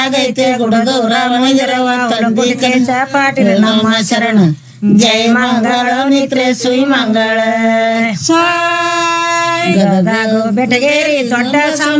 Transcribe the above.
ಆಗೈತೆ ಗುಡದೂರ ಮಂದಿರವ ತಂದಿ ಪಾಟೀಲ್ ನಮ್ಮ ಶರಣ ಜೈ ಮಂಗಳ ನಿತ್ರೆ ಸುಯ್ ಮಂಗಳ ಬೆಟಗೇರಿ ದೊಡ್ಡ